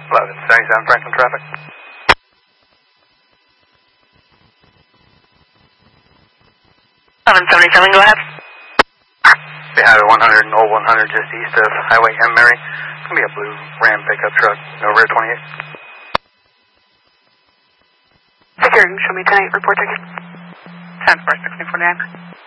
1177 Franklin traffic. 1177, go ahead. The Highway 100 and Old 100 just east of Highway M. Mary. It's going to be a blue Ram pickup truck, no rear 28. Secure, show me 10-8, report ticket. 10-4, 64 down.